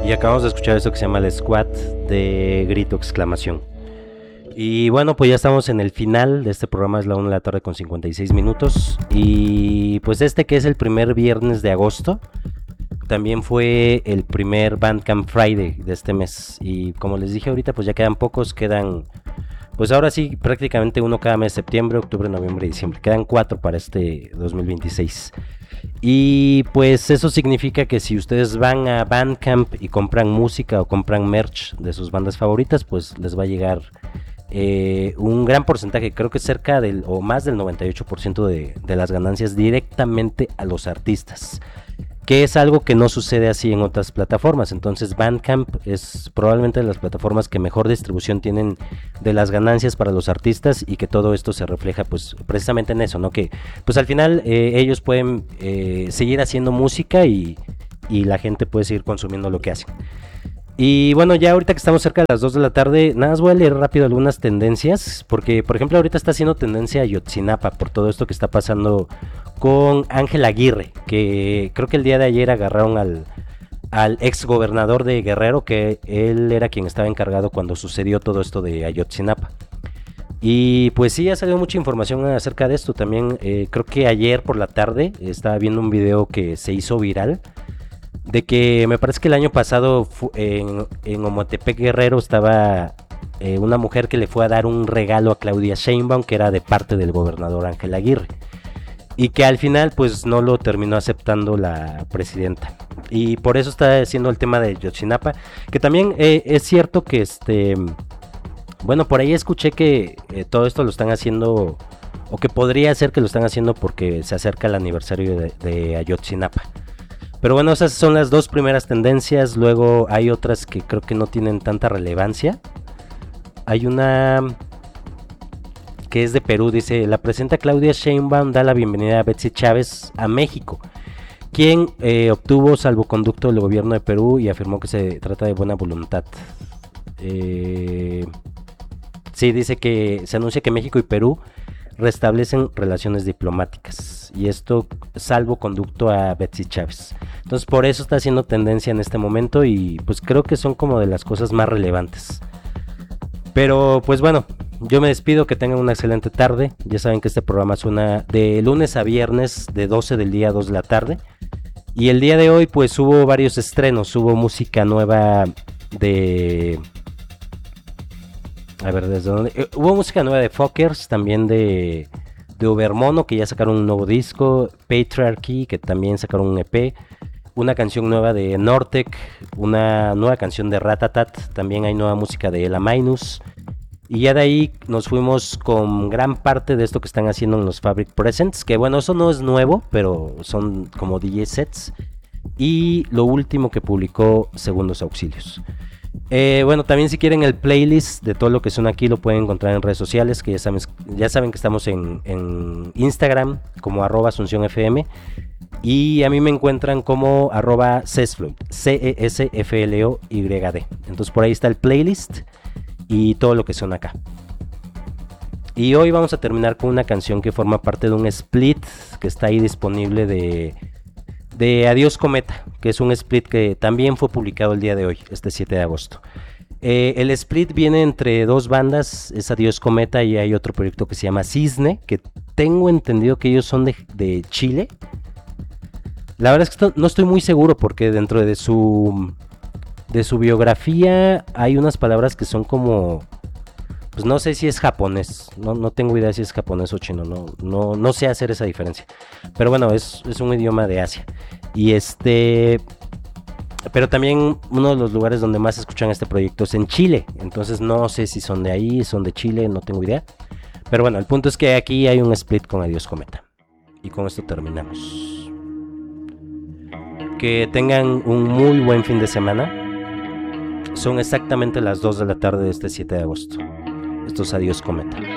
Y acabamos de escuchar esto que se llama el Squad de Grito Exclamación. Y bueno, pues ya estamos en el final de este programa, es la 1 de la tarde con 56 minutos. Y pues este que es el primer viernes de agosto, también fue el primer Bandcamp Friday de este mes. Y como les dije ahorita, pues ya quedan pocos, pues ahora sí, prácticamente uno cada mes, septiembre, octubre, noviembre y diciembre. Quedan 4 para este 2026. Y pues eso significa que si ustedes van a Bandcamp y compran música o compran merch de sus bandas favoritas, pues les va a llegar un gran porcentaje, creo que cerca del o más del 98% de las ganancias directamente a los artistas, que es algo que no sucede así en otras plataformas. Entonces Bandcamp es probablemente de las plataformas que mejor distribución tienen de las ganancias para los artistas, y que todo esto se refleja pues precisamente en eso, ¿no? Que pues al final ellos pueden seguir haciendo música y la gente puede seguir consumiendo lo que hacen. Y bueno, ya ahorita que estamos cerca de las 2 de la tarde, nada más voy a leer rápido algunas tendencias, porque por ejemplo ahorita está haciendo tendencia Ayotzinapa por todo esto que está pasando con Ángel Aguirre, que creo que el día de ayer agarraron al ex gobernador de Guerrero, que él era quien estaba encargado cuando sucedió todo esto de Ayotzinapa. Y pues sí, ha salido mucha información acerca de esto también. Creo que ayer por la tarde estaba viendo un video que se hizo viral, de que me parece que el año pasado en Omotepec, Guerrero, estaba una mujer que le fue a dar un regalo a Claudia Sheinbaum, que era de parte del gobernador Ángel Aguirre, y que al final pues no lo terminó aceptando la presidenta, y por eso está haciendo el tema de Ayotzinapa, que también es cierto que bueno, por ahí escuché que todo esto lo están haciendo, o que podría ser que lo están haciendo porque se acerca el aniversario de Ayotzinapa. Pero bueno, esas son las dos primeras tendencias. Luego hay otras que creo que no tienen tanta relevancia. Hay una que es de Perú, dice: la presidenta Claudia Sheinbaum da la bienvenida a Betsy Chávez a México, quien obtuvo salvoconducto del gobierno de Perú, y afirmó que se trata de buena voluntad. Sí, dice que se anuncia que México y Perú restablecen relaciones diplomáticas, y esto salvoconducto a Betsy Chávez. Entonces por eso está haciendo tendencia en este momento, y pues creo que son como de las cosas más relevantes. Pero pues bueno, yo me despido, que tengan una excelente tarde. Ya saben que este programa suena de lunes a viernes de 12 del día a 2 de la tarde, y el día de hoy pues hubo varios estrenos. Hubo música nueva de... A ver, ¿desde dónde? Hubo música nueva de Fockers, también de Ubermono, que ya sacaron un nuevo disco, Patriarchy, que también sacaron un EP, una canción nueva de Nortec, una nueva canción de Ratatat, también hay nueva música de Ela Minus, y ya de ahí nos fuimos con gran parte de esto que están haciendo en los Fabric Presents, que bueno, eso no es nuevo, pero son como DJ sets, y lo último que publicó Segundos Auxilios. Bueno, también si quieren el playlist de todo lo que suena aquí, lo pueden encontrar en redes sociales, que ya saben que estamos en Instagram como @AsunciónFM, y a mí me encuentran como @CESFLOYD, CESFLOYD. Entonces por ahí está el playlist y todo lo que suena acá. Y hoy vamos a terminar con una canción que forma parte de un split que está ahí disponible de Adiós Cometa, que es un split que también fue publicado el día de hoy, este 7 de agosto. El split viene entre dos bandas, es Adiós Cometa, y hay otro proyecto que se llama Cisne, que tengo entendido que ellos son de Chile. La verdad es que no estoy muy seguro, porque dentro de su biografía hay unas palabras que son como... Pues no sé si es japonés, no tengo idea si es japonés o chino, no sé hacer esa diferencia. Pero bueno, es un idioma de Asia. Y pero también uno de los lugares donde más escuchan este proyecto es en Chile. Entonces no sé si son de ahí, son de Chile, no tengo idea. Pero bueno, el punto es que aquí hay un split con Adiós Cometa. Y con esto terminamos. Que tengan un muy buen fin de semana. Son exactamente las 2 de la tarde de este 7 de agosto. Esto es Adiós Cometa.